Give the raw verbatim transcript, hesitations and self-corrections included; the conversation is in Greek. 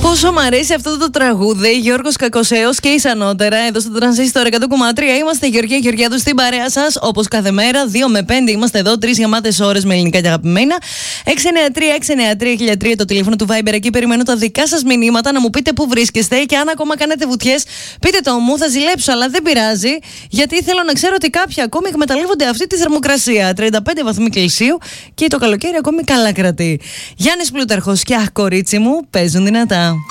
Πόσο μ' αρέσει αυτό το τραγούδι, Γιώργος Κακοσέος και Ισανότερα, εδώ στο Τρανζίστορ εκατό κόμμα τρία. Είμαστε Γεωργία Γεωργιάδου στην παρέα σας, όπως κάθε μέρα, δύο με πέντε είμαστε εδώ, τρεις γεμάτες ώρες με ελληνικά και αγαπημένα. έξι εννιά τρία έξι εννιά τρία χίλια τρία το τηλέφωνο του Viber, εκεί περιμένω τα δικά σας μηνύματα, να μου πείτε πού βρίσκεστε και αν ακόμα κάνετε βουτιές, πείτε το μου, θα ζηλέψω, αλλά δεν πειράζει, γιατί θέλω να ξέρω ότι κάποιοι ακόμη εκμεταλλεύονται αυτή τη θερμοκρασία. τριάντα πέντε βαθμοί Κελσίου και το καλοκαίρι ακόμη καλά κρατεί. Γιάννης Πλούταρχος και αχ, κορίτσι μου, παίζουν δυνατά.